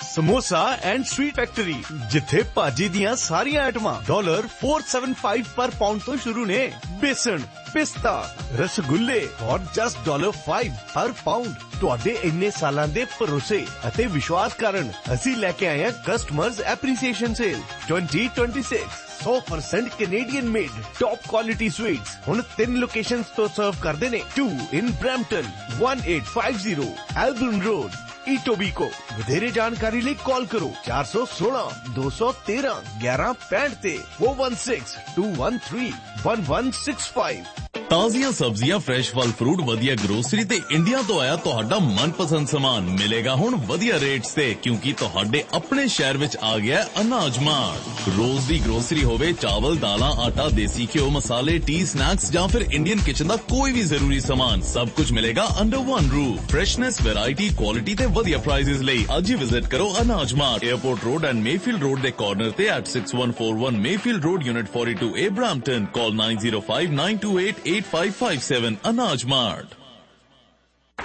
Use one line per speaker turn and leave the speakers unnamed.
Samosa and sweet factory जिथे भाजी दियां सारियां आइटमां $475 पर पाउंड तो शुरू ने। बेसन, पिस्ता, रसगुल्ले और जस्ट $5 पर पाउंड। ਤੁਹਾਡੇ ਇੰਨੇ ਸਾਲਾਂ ਦੇ ਭਰੋਸੇ ਅਤੇ ਵਿਸ਼ਵਾਸ ਕਾਰਨ ਅਸੀਂ ਲੈ ਕੇ ਆਏ ਹਾਂ customers appreciation sale 2026। 100% Canadian made top quality sweets ਹੁਣ 3 ਲੋਕੇਸ਼ਨਸ ਤੋਂ ਸਰਵ ਕਰਦੇ ਨੇ। 2 in Brampton, 1850 Albion Road, Etobicoke। ਵਧੇਰੇ ਜਾਣਕਾਰੀ ਲਈ ਕਾਲ ਕਰੋ 416 213 1165 ਤੇ 416 213 1165।
ਤਾਜ਼ੀਆਂ ਸਬਜ਼ੀਆਂ, ਫਰੈਸ਼ ਫਲ ਫਰੂਟ, ਵਧੀਆ ਗਰੋਸਰੀ ਤੇ ਇੰਡੀਆ ਤੋਂ ਆਇਆ ਤੁਹਾਡਾ ਮਨਪਸੰਦ ਸਮਾਨ ਮਿਲੇਗਾ ਹੁਣ ਵਧੀਆ ਰੇਟਸ ਤੇ, ਕਿਉਂਕਿ ਤੁਹਾਡੇ ਆਪਣੇ ਸ਼ਹਿਰ ਵਿੱਚ ਆ ਗਿਆ ਅਨਾਜ ਮਾਰਟ। ਰੋਜ਼ ਦੀ ਗਰੋਸਰੀ ਹੋਵੇ, ਚਾਵਲ, ਦਾਲਾਂ, ਆਟਾ, ਦੇਸੀ ਘਿਓ, ਮਸਾਲੇ, ਟੀ, ਸਨੈਕਸ ਜਾਂ ਫਿਰ ਇੰਡੀਅਨ ਕਿਚਨ ਦਾ ਕੋਈ ਵੀ ਜ਼ਰੂਰੀ ਸਮਾਨ, ਸਭ ਕੁਝ ਮਿਲੇਗਾ under one roof. Freshness, variety, quality ਤੇ ਵਧੀਆ ਪ੍ਰਾਈਸਿਸ ਲਈ ਅੱਜ ਹੀ ਵਿਜ਼ਿਟ ਕਰੋ ਅਨਾਜ mart, airport road and Mayfield road ਦੇ ਕਾਰਨਰ ਤੇ at 6141 Mayfield road, unit 42A, Brampton। Call 9059288557 Anaj Mart।